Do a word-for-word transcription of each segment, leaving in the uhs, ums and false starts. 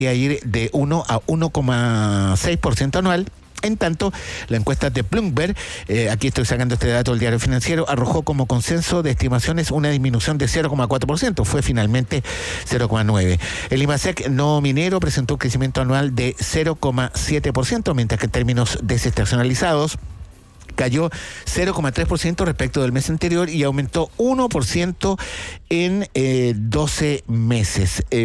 a ir de uno a uno coma seis por ciento anual. En tanto, la encuesta de Bloomberg, eh, aquí estoy sacando este dato del Diario Financiero, arrojó como consenso de estimaciones una disminución de cero coma cuatro por ciento, fue finalmente cero coma nueve por ciento. El IMASEC no minero presentó un crecimiento anual de cero coma siete por ciento, mientras que en términos desestacionalizados cayó cero coma tres por ciento respecto del mes anterior y aumentó uno por ciento en eh, doce meses. Eh,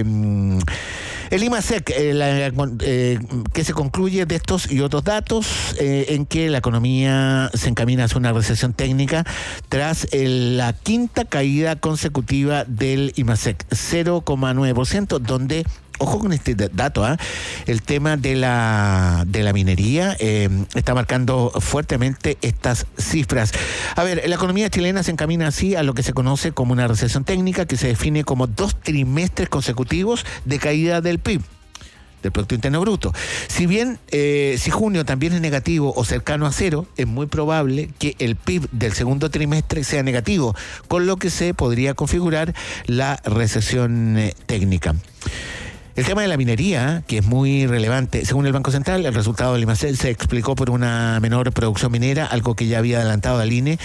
el IMASEC, eh, la, eh, que se concluye de estos y otros datos, eh, en que la economía se encamina hacia una recesión técnica tras el, la quinta caída consecutiva del IMASEC, cero coma nueve por ciento, donde ojo con este dato, ¿eh? El tema de la de la minería eh, está marcando fuertemente estas cifras. A ver, la economía chilena se encamina así a lo que se conoce como una recesión técnica, que se define como dos trimestres consecutivos de caída del P I B, del Producto Interno Bruto. Si bien, eh, si junio también es negativo o cercano a cero, es muy probable que el P I B del segundo trimestre sea negativo, con lo que se podría configurar la recesión eh, técnica. El tema de la minería, que es muy relevante, según el Banco Central, el resultado del IMASEC se explicó por una menor producción minera, algo que ya había adelantado al I N E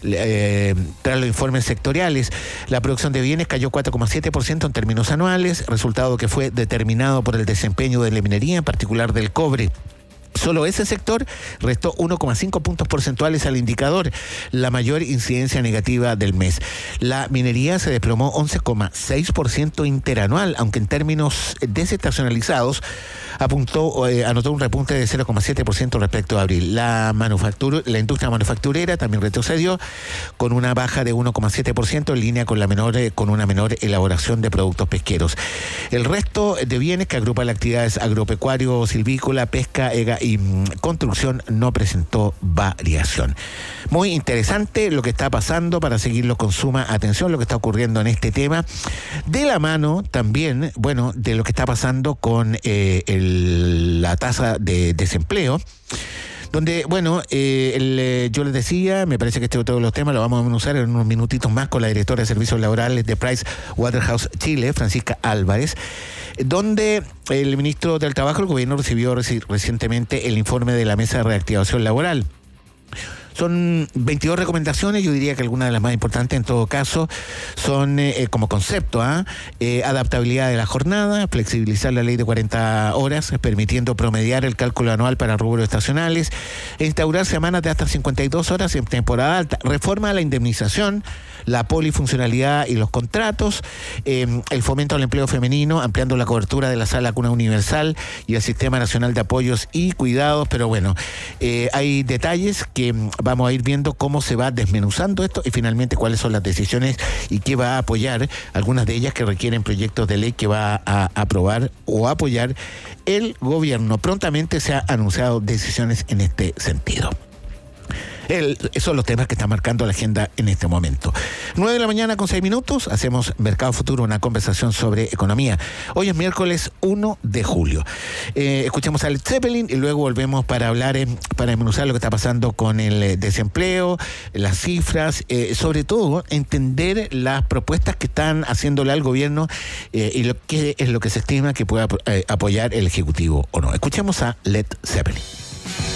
eh, tras los informes sectoriales. La producción de bienes cayó cuatro coma siete por ciento en términos anuales, resultado que fue determinado por el desempeño de la minería, en particular del cobre. Solo ese sector restó uno coma cinco puntos porcentuales al indicador, la mayor incidencia negativa del mes. La minería se desplomó once coma seis por ciento interanual, aunque en términos desestacionalizados apuntó, eh, anotó un repunte de cero coma siete por ciento respecto a abril. La manufactura, la industria manufacturera también retrocedió con una baja de uno coma siete por ciento en línea con la menor, eh, con una menor elaboración de productos pesqueros. El resto de bienes, que agrupa las actividades agropecuario, silvícola, pesca, ega y mmm, construcción, no presentó variación. Muy interesante lo que está pasando, para seguirlo con suma atención, lo que está ocurriendo en este tema, de la mano también, bueno, de lo que está pasando con eh, el, la tasa de desempleo, donde, bueno, eh, el, eh, yo les decía, me parece que este es otro de los temas, lo vamos a usar en unos minutitos más con la directora de Servicios Laborales de Price Waterhouse Chile, Francisca Álvarez, donde el ministro del Trabajo, el gobierno recibió reci- recientemente el informe de la Mesa de Reactivación Laboral. Son veintidós recomendaciones, yo diría que algunas de las más importantes en todo caso son eh, como concepto, ¿eh? Eh, adaptabilidad de la jornada, flexibilizar la ley de cuarenta horas, permitiendo promediar el cálculo anual para rubros estacionales, instaurar semanas de hasta cincuenta y dos horas en temporada alta, reforma a la indemnización, la polifuncionalidad y los contratos, eh, el fomento al empleo femenino, ampliando la cobertura de la sala cuna universal y el Sistema Nacional de Apoyos y Cuidados, pero bueno, eh, hay detalles que vamos a ir viendo cómo se va desmenuzando esto y finalmente cuáles son las decisiones y qué va a apoyar, algunas de ellas que requieren proyectos de ley que va a aprobar o apoyar el gobierno. Prontamente se han anunciado decisiones en este sentido. El, esos son los temas que están marcando la agenda en este momento. nueve de la mañana con seis minutos, hacemos Mercado Futuro, una conversación sobre economía. Hoy es miércoles uno de julio. Eh, escuchamos a Led Zeppelin y luego volvemos para hablar, eh, para desmenuzar lo que está pasando con el eh, desempleo, las cifras, eh, sobre todo entender las propuestas que están haciéndole al gobierno eh, y lo que es lo que se estima que pueda eh, apoyar el Ejecutivo o no. Escuchemos a Led Zeppelin.